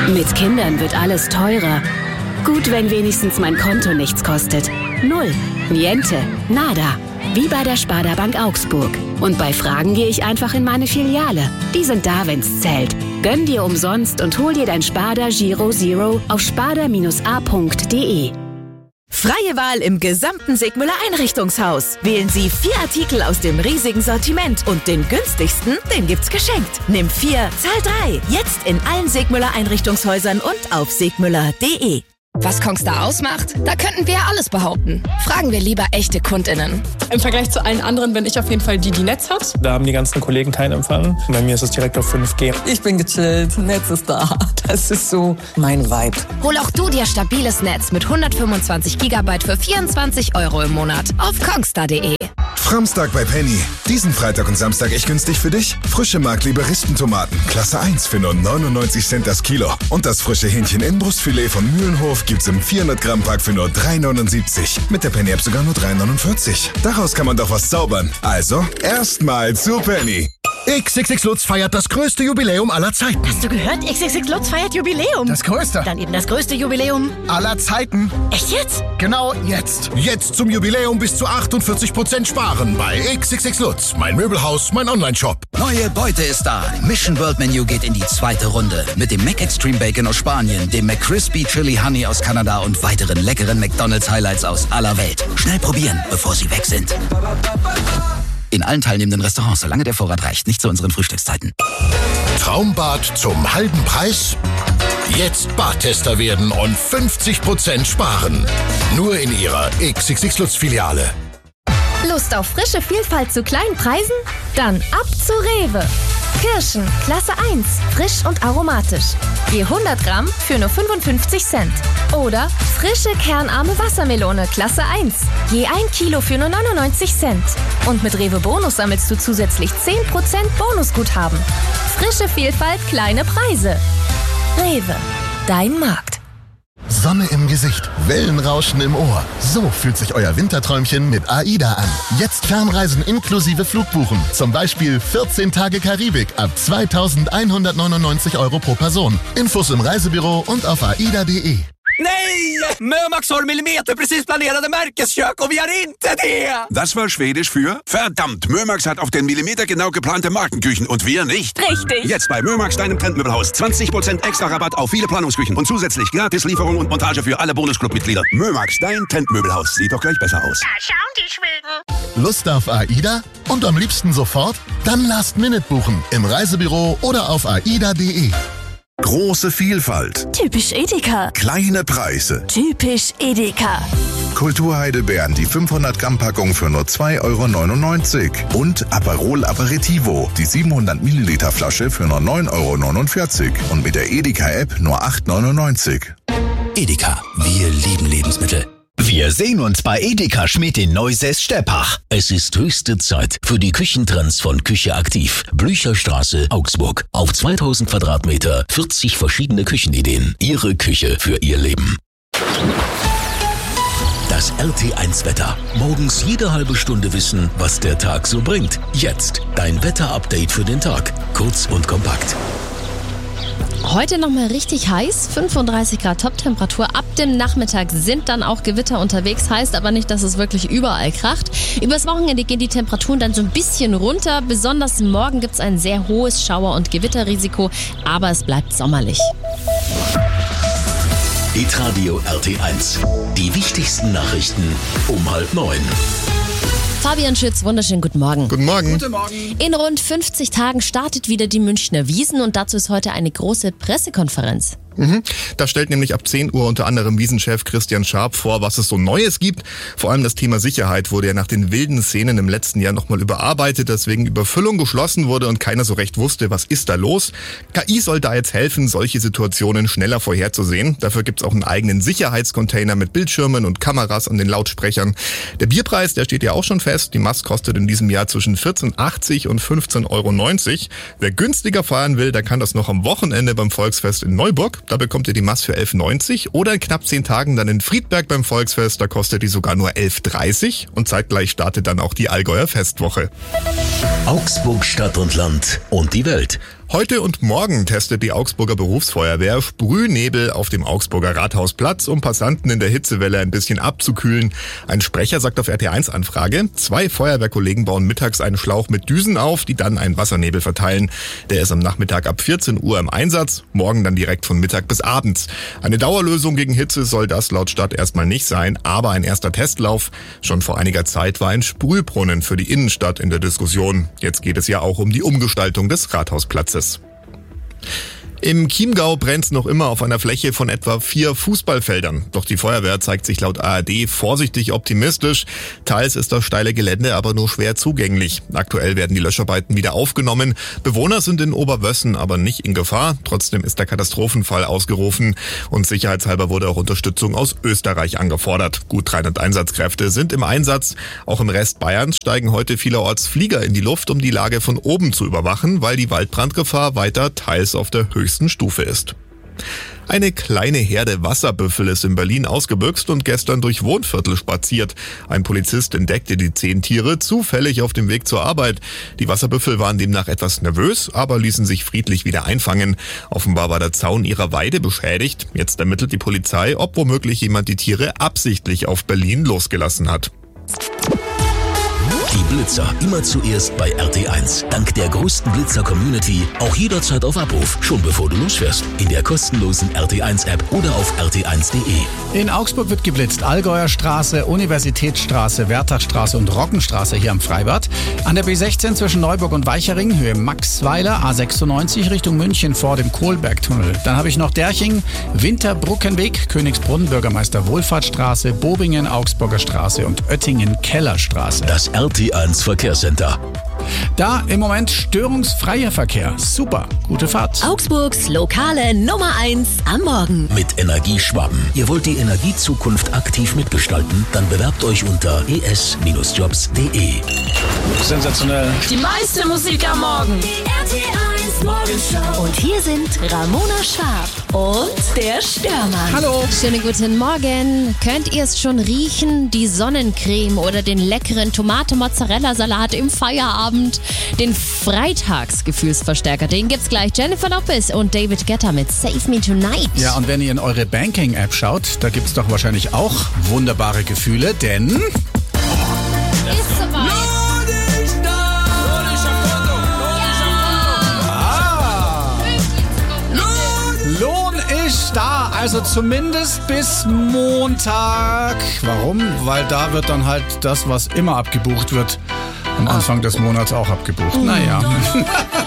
Mit Kindern wird alles teurer. Gut, wenn wenigstens mein Konto nichts kostet. Null. Niente. Nada. Wie bei der Sparda Bank Augsburg. Und bei Fragen gehe ich einfach in meine Filiale. Die sind da, wenn's zählt. Gönn dir umsonst und hol dir dein Sparda Giro Zero auf sparda-a.de. Freie Wahl im gesamten Segmüller Einrichtungshaus. Wählen Sie 4 Artikel aus dem riesigen Sortiment und den günstigsten, den gibt's geschenkt. Nimm 4, zahl 3. Jetzt in allen Segmüller Einrichtungshäusern und auf segmüller.de. Was Kongstar ausmacht? Da könnten wir ja alles behaupten. Fragen wir lieber echte KundInnen. Im Vergleich zu allen anderen bin ich auf jeden Fall die Netz hat. Da haben die ganzen Kollegen keinen Empfang. Bei mir ist es direkt auf 5G. Ich bin gechillt, Netz ist da. Das ist so mein Vibe. Hol auch du dir stabiles Netz mit 125 GB für 24 € im Monat auf kongstar.de. Framstag bei Penny. Diesen Freitag und Samstag echt günstig für dich? Frische Mark-Liberistentomaten, Klasse 1 für nur 99 Cent das Kilo. Und das frische Hähnchen-Inbrustfilet von Mühlenhof gibt's im 400-Gramm-Pack für nur 3,79. Mit der Penny-App sogar nur 3,49. Daraus kann man doch was zaubern. Also, erstmal zu Penny. XXX Lutz feiert das größte Jubiläum aller Zeiten. Hast du gehört? XXX Lutz feiert Jubiläum. Das größte. Dann eben das größte Jubiläum aller Zeiten. Echt jetzt? Genau jetzt. Jetzt zum Jubiläum bis zu 48% sparen bei XXX Lutz. Mein Möbelhaus, mein Online-Shop. Neue Beute ist da. Mission World Menu geht in die zweite Runde. Mit dem Mac Extreme Bacon aus Spanien, dem McCrispy Chili Honey aus Kanada und weiteren leckeren McDonald's Highlights aus aller Welt. Schnell probieren, bevor sie weg sind. In allen teilnehmenden Restaurants, solange der Vorrat reicht, nicht zu unseren Frühstückszeiten. Traumbad zum halben Preis? Jetzt Badtester werden und 50% sparen. Nur in Ihrer XXX Lutz Filiale. Lust auf frische Vielfalt zu kleinen Preisen? Dann ab zu Rewe. Kirschen, Klasse 1, frisch und aromatisch. Je 100 Gramm für nur 55 Cent. Oder frische kernarme Wassermelone, Klasse 1. Je 1 Kilo für nur 99 Cent. Und mit Rewe Bonus sammelst du zusätzlich 10% Bonusguthaben. Frische Vielfalt, kleine Preise. Rewe, dein Markt. Sonne im Gesicht, Wellenrauschen im Ohr. So fühlt sich euer Winterträumchen mit AIDA an. Jetzt Fernreisen inklusive Flugbuchen. Zum Beispiel 14 Tage Karibik ab 2.199 € pro Person. Infos im Reisebüro und auf aida.de. Nej! Mömax har millimeterprecis planerade märkeskök och vi har inte det! Das war Schwedisch für verdammt, Mömax hat auf den Millimeter genau geplante Markenküchen und wir nicht. Richtig. Jetzt bei Mömax, deinem Trendmöbelhaus. 20% extra Rabatt auf viele Planungsküchen und zusätzlich Gratislieferung und Montage für alle Bonusclub-Mitglieder. Mömax, dein Trendmöbelhaus. Sieht doch gleich besser aus. Da schauen die Schweden. Lust auf AIDA? Und am liebsten sofort? Dann Last Minute buchen. Im Reisebüro oder auf aida.de. Große Vielfalt. Typisch Edeka. Kleine Preise. Typisch Edeka. Kulturheidelbeeren, die 500-Gramm-Packung für nur 2,99 € und Aperol Aperitivo, die 700 Milliliter Flasche für nur 9,49 € und mit der Edeka-App nur 8,99 €. Edeka, wir lieben Lebensmittel. Wir sehen uns bei Edeka Schmidt in Neusäß-Steppach. Es ist höchste Zeit für die Küchentrends von Küche Aktiv. Blücherstraße, Augsburg. Auf 2000 Quadratmeter, 40 verschiedene Küchenideen. Ihre Küche für Ihr Leben. Das RT1-Wetter. Morgens jede halbe Stunde wissen, was der Tag so bringt. Jetzt dein Wetter-Update für den Tag. Kurz und kompakt. Heute nochmal richtig heiß, 35 Grad Toptemperatur. Ab dem Nachmittag sind dann auch Gewitter unterwegs, heißt aber nicht, dass es wirklich überall kracht. Übers Wochenende gehen die Temperaturen dann so ein bisschen runter. Besonders morgen gibt es ein sehr hohes Schauer- und Gewitterrisiko, aber es bleibt sommerlich. Hitradio RT1. Die wichtigsten Nachrichten um 8:30. Fabian Schütz, wunderschönen guten Morgen. Guten Morgen. Guten Morgen. In rund 50 Tagen startet wieder die Münchner Wiesn und dazu ist heute eine große Pressekonferenz. Da stellt nämlich ab 10 Uhr unter anderem Wiesenchef Christian Scharp vor, was es so Neues gibt. Vor allem das Thema Sicherheit wurde ja nach den wilden Szenen im letzten Jahr nochmal überarbeitet, dass wegen Überfüllung geschlossen wurde und keiner so recht wusste, was ist da los. KI soll da jetzt helfen, solche Situationen schneller vorherzusehen. Dafür gibt's auch einen eigenen Sicherheitscontainer mit Bildschirmen und Kameras an den Lautsprechern. Der Bierpreis, der steht ja auch schon fest. Die Mast kostet in diesem Jahr zwischen 14,80 und 15,90 €. Wer günstiger feiern will, der kann das noch am Wochenende beim Volksfest in Neuburg. Da bekommt ihr die Mast für 11,90 oder in knapp 10 Tagen dann in Friedberg beim Volksfest. Da kostet die sogar nur 11,30 und zeitgleich startet dann auch die Allgäuer Festwoche. Augsburg Stadt und Land und die Welt. Heute und morgen testet die Augsburger Berufsfeuerwehr Sprühnebel auf dem Augsburger Rathausplatz, um Passanten in der Hitzewelle ein bisschen abzukühlen. Ein Sprecher sagt auf RT1 Anfrage, 2 Feuerwehrkollegen bauen mittags einen Schlauch mit Düsen auf, die dann einen Wassernebel verteilen. Der ist am Nachmittag ab 14 Uhr im Einsatz, morgen dann direkt von Mittag bis abends. Eine Dauerlösung gegen Hitze soll das laut Stadt erstmal nicht sein, aber ein erster Testlauf. Schon vor einiger Zeit war ein Sprühbrunnen für die Innenstadt in der Diskussion. Jetzt geht es ja auch um die Umgestaltung des Rathausplatzes. Im Chiemgau brennt's noch immer auf einer Fläche von etwa 4 Fußballfeldern. Doch die Feuerwehr zeigt sich laut ARD vorsichtig optimistisch. Teils ist das steile Gelände aber nur schwer zugänglich. Aktuell werden die Löscharbeiten wieder aufgenommen. Bewohner sind in Oberwössen aber nicht in Gefahr. Trotzdem ist der Katastrophenfall ausgerufen. Und sicherheitshalber wurde auch Unterstützung aus Österreich angefordert. Gut 300 Einsatzkräfte sind im Einsatz. Auch im Rest Bayerns steigen heute vielerorts Flieger in die Luft, um die Lage von oben zu überwachen, weil die Waldbrandgefahr weiter teils auf der höchsten Stufe ist. Eine kleine Herde Wasserbüffel ist in Berlin ausgebüxt und gestern durch Wohnviertel spaziert. Ein Polizist entdeckte die 10 Tiere zufällig auf dem Weg zur Arbeit. Die Wasserbüffel waren demnach etwas nervös, aber ließen sich friedlich wieder einfangen. Offenbar war der Zaun ihrer Weide beschädigt. Jetzt ermittelt die Polizei, ob womöglich jemand die Tiere absichtlich auf Berlin losgelassen hat. Die Blitzer immer zuerst bei RT1. Dank der größten Blitzer-Community auch jederzeit auf Abruf, schon bevor du losfährst. In der kostenlosen RT1-App oder auf rt1.de. In Augsburg wird geblitzt. Allgäuer Straße, Universitätsstraße, Wertachstraße und Roggenstraße hier am Freibad. An der B16 zwischen Neuburg und Weichering, Höhe Maxweiler, A96 Richtung München vor dem Kohlbergtunnel. Dann habe ich noch Derching, Winterbrückenweg, Königsbrunn, Bürgermeister Wohlfahrtsstraße, Bobingen, Augsburger Straße und Oettingen, Kellerstraße. Das RT1 Verkehrscenter. Da im Moment störungsfreier Verkehr. Super, gute Fahrt. Augsburgs lokale Nummer 1 am Morgen. Mit Energieschwaben. Ihr wollt die Energiezukunft aktiv mitgestalten? Dann bewerbt euch unter es-jobs.de. Sensationell. Die meiste Musik am Morgen. Die RT1 Morgenshow. Und hier sind Ramona Schwarz und der Störmann. Hallo. Schönen guten Morgen. Könnt ihr es schon riechen? Die Sonnencreme oder den leckeren Tomate-Mozzarella-Salat im Feierabend? Den Freitagsgefühlsverstärker, den gibt's gleich. Jennifer Lopez und David Guetta mit Save Me Tonight. Ja, und wenn ihr in eure Banking-App schaut, da gibt's doch wahrscheinlich auch wunderbare Gefühle, denn... Ist soweit. Lohn ist da, also zumindest bis Montag. Warum? Weil da wird dann halt das, was immer abgebucht wird, am Anfang des Monats auch abgebucht. Naja.